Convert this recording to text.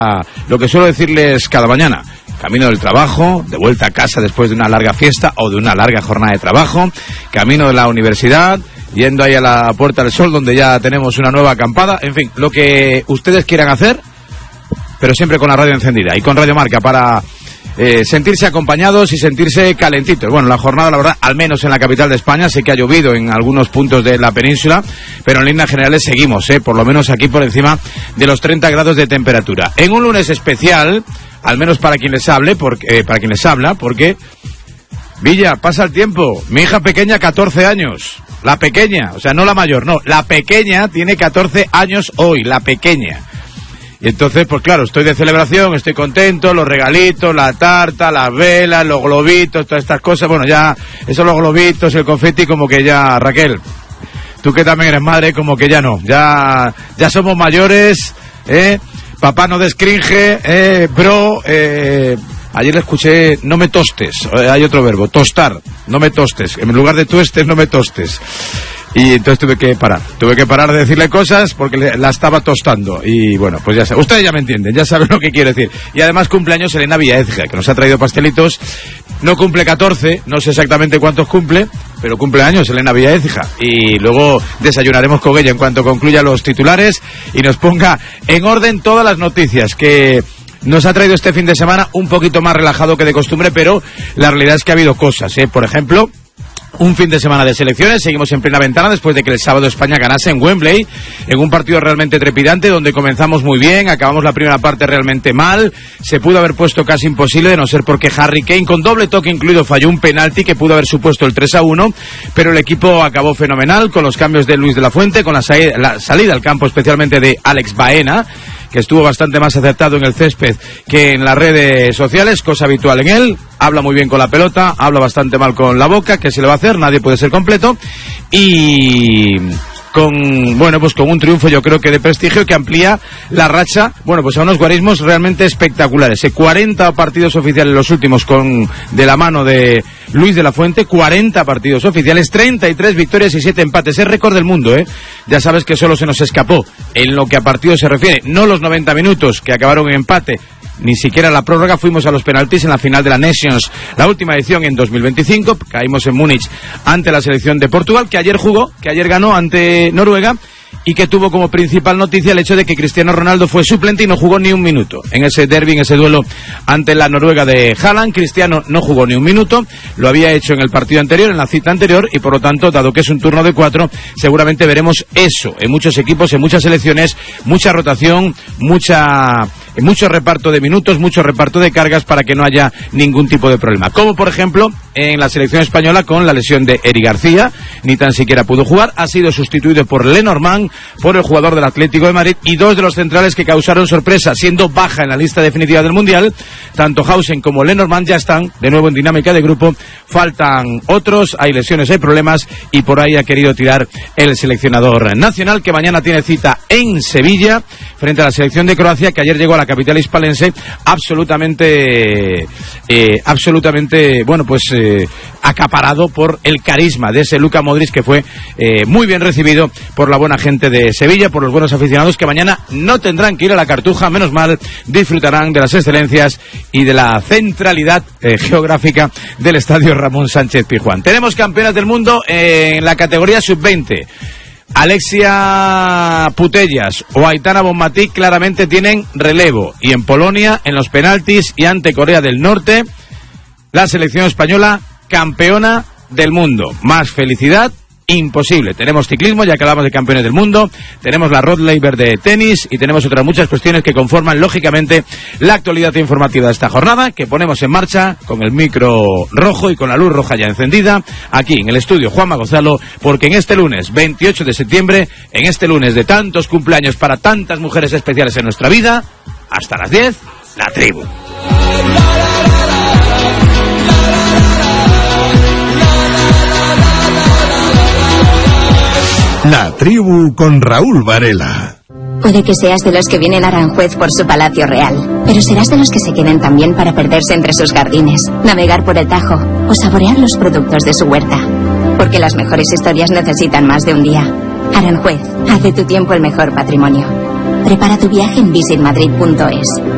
lo que suelo decirles cada mañana: camino del trabajo, de vuelta a casa después de una larga fiesta o de una larga jornada de trabajo, camino de la universidad, yendo ahí a la Puerta del Sol, donde ya tenemos una nueva acampada. En fin, lo que ustedes quieran hacer, pero siempre con la radio encendida y con Radio Marca para sentirse acompañados y sentirse calentitos. Bueno, la jornada, la verdad, al menos en la capital de España, sé que ha llovido en algunos puntos de la península, pero en líneas generales seguimos, por lo menos aquí por encima de los 30 grados de temperatura. En un lunes especial, al menos para quien les habla, porque Villa, pasa el tiempo. Mi hija pequeña, 14 años. La pequeña, o sea, no la mayor, no, la pequeña tiene 14 años hoy, la pequeña. Y entonces, pues claro, estoy de celebración, estoy contento, los regalitos, la tarta, las velas, los globitos, todas estas cosas. Bueno, ya, esos los globitos, el confeti, como que ya, Raquel, tú que también eres madre, como que ya no. Ya somos mayores, papá no descringe, bro, ayer le escuché, no me tostes, hay otro verbo, tostar, no me tostes, en lugar de tuestes, no me tostes. Y entonces tuve que parar de decirle cosas porque la estaba tostando. Y bueno, pues ya saben, ustedes ya me entienden, ya saben lo que quiero decir. Y además cumpleaños Elena Villaécija, que nos ha traído pastelitos. No cumple 14, no sé exactamente cuántos cumple, pero cumple años Elena Villaécija. Y luego desayunaremos con ella en cuanto concluya los titulares y nos ponga en orden todas las noticias que nos ha traído este fin de semana, un poquito más relajado que de costumbre, pero la realidad es que ha habido cosas, por ejemplo, un fin de semana de selecciones, seguimos en plena ventana después de que el sábado España ganase en Wembley, en un partido realmente trepidante, donde comenzamos muy bien, acabamos la primera parte realmente mal, se pudo haber puesto casi imposible, de no ser porque Harry Kane, con doble toque incluido, falló un penalti que pudo haber supuesto el 3-1, pero el equipo acabó fenomenal, con los cambios de Luis de la Fuente, con la salida al campo especialmente de Alex Baena, que estuvo bastante más acertado en el césped que en las redes sociales, cosa habitual en él. Habla muy bien con la pelota, habla bastante mal con la boca, ¿qué se le va a hacer? Nadie puede ser completo. Y con un triunfo, yo creo que de prestigio, que amplía la racha, pues a unos guarismos realmente espectaculares. 40 partidos oficiales los últimos de la mano de Luis de la Fuente, 40 partidos oficiales, 33 victorias y 7 empates. Es récord del mundo, Ya sabes que solo se nos escapó en lo que a partidos se refiere, no los 90 minutos que acabaron en empate, ni siquiera la prórroga. Fuimos a los penaltis en la final de la Nations, la última edición en 2025, caímos en Múnich ante la selección de Portugal, que ayer ganó ante Noruega, y que tuvo como principal noticia el hecho de que Cristiano Ronaldo fue suplente y no jugó ni un minuto en ese derbi, en ese duelo ante la Noruega de Haaland. Cristiano no jugó ni un minuto, lo había hecho en el partido anterior, en la cita anterior, y por lo tanto, dado que es un turno de 4, seguramente veremos eso en muchos equipos, en muchas selecciones, mucha rotación, mucho reparto de minutos, mucho reparto de cargas para que no haya ningún tipo de problema. Como por ejemplo en la selección española con la lesión de Eric García, ni tan siquiera pudo jugar, ha sido sustituido por Lenormand, por el jugador del Atlético de Madrid, y dos de los centrales que causaron sorpresa, siendo baja en la lista definitiva del Mundial, tanto Hausen como Lenormand ya están de nuevo en dinámica de grupo, faltan otros, hay lesiones, hay problemas, y por ahí ha querido tirar el seleccionador nacional, que mañana tiene cita en Sevilla, frente a la selección de Croacia, que ayer llegó a la capital hispalense absolutamente acaparado por el carisma de ese Luka Modric, que fue muy bien recibido por la buena gente de Sevilla, por los buenos aficionados, que mañana no tendrán que ir a la Cartuja, menos mal, disfrutarán de las excelencias y de la centralidad geográfica del estadio Ramón Sánchez Pizjuán. Tenemos campeonas del mundo en la categoría sub-20. Alexia Putellas o Aitana Bonmatí claramente tienen relevo, y en Polonia, en los penaltis y ante Corea del Norte, la selección española campeona del mundo. Más felicidad imposible. Tenemos ciclismo, ya que hablamos de campeones del mundo, tenemos la Rod Laver de tenis y tenemos otras muchas cuestiones que conforman lógicamente la actualidad informativa de esta jornada, que ponemos en marcha con el micro rojo y con la luz roja ya encendida aquí en el estudio Juanma Gonzalo, porque en este lunes 28 de septiembre, en este lunes de tantos cumpleaños para tantas mujeres especiales en nuestra vida, hasta las 10, La Tribu. La Tribu con Raúl Varela. Puede que seas de los que vienen a Aranjuez por su palacio real, pero serás de los que se queden también para perderse entre sus jardines, navegar por el Tajo o saborear los productos de su huerta. Porque las mejores historias necesitan más de un día. Aranjuez, haz de tu tiempo el mejor patrimonio. Prepara tu viaje en visitmadrid.es.